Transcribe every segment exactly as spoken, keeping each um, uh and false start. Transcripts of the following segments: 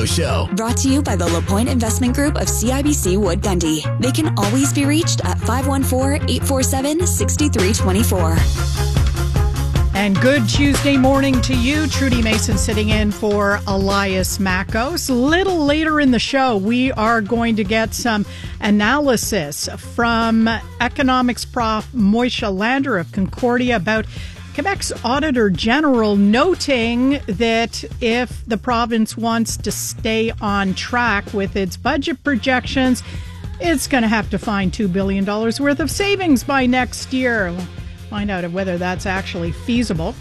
Show. Brought to you by the LaPointe Investment Group of C I B C Wood Gundy. They can always be reached at five one four, eight four seven, six three two four. And good Tuesday morning to you. Trudy Mason sitting in for Elias Mackos. A little later in the show, we are going to get some analysis from economics prof Moisha Lander of Concordia about Quebec's Auditor General noting that if the province wants to stay on track with its budget projections, it's going to have to find two billion dollars worth of savings by next year. We'll find out whether that's actually feasible.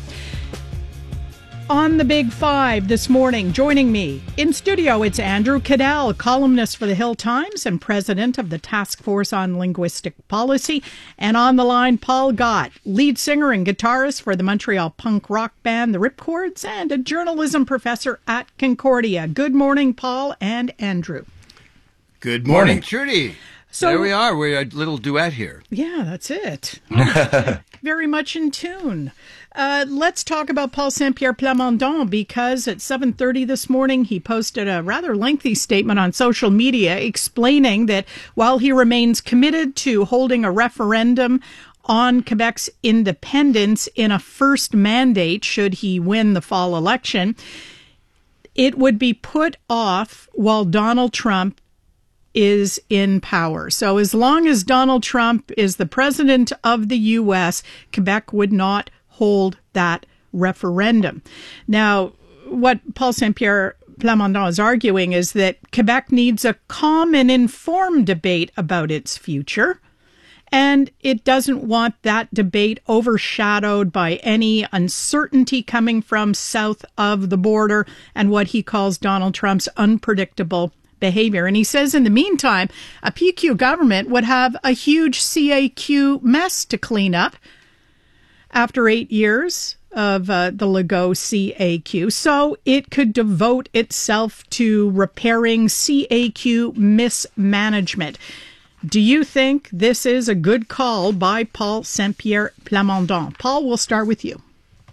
On the Big Five this morning, joining me in studio, it's Andrew Cadell, columnist for the Hill Times and president of the Task Force on Linguistic Policy. And on the line, Paul Gott, lead singer and guitarist for the Montreal punk rock band The Ripcords and a journalism professor at Concordia. Good morning, Paul and Andrew. Good morning, Trudy. So, there we are. We're a little duet here. Yeah, that's it. Very much in tune. Uh, let's talk about Paul Saint-Pierre Plamondon, because at seven thirty this morning, he posted a rather lengthy statement on social media explaining that while he remains committed to holding a referendum on Quebec's independence in a first mandate, should he win the fall election, it would be put off while Donald Trump is in power. So as long as Donald Trump is the president of the U S, Quebec would not hold that referendum. Now, what Paul Saint-Pierre Plamondon is arguing is that Quebec needs a calm and informed debate about its future, and it doesn't want that debate overshadowed by any uncertainty coming from south of the border and what he calls Donald Trump's unpredictable behavior. And he says in the meantime, a P Q government would have a huge C A Q mess to clean up after eight years of uh, the Legault C A Q. So it could devote itself to repairing C A Q mismanagement. Do you think this is a good call by Paul Saint-Pierre Plamondon? Paul, we'll start with you.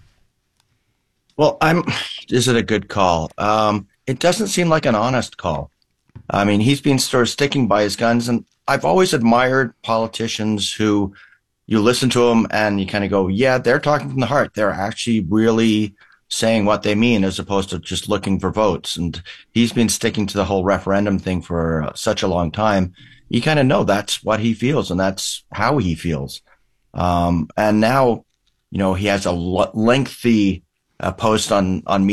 Well, I'm. Is it a good call? Um, it doesn't seem like an honest call. I mean, he's been sort of sticking by his guns, and I've always admired politicians who you listen to them and you kind of go, yeah, they're talking from the heart. They're actually really saying what they mean as opposed to just looking for votes. And he's been sticking to the whole referendum thing for such a long time. You kind of know that's what he feels and that's how he feels. Um, and now, you know, he has a l- lengthy uh, post on, on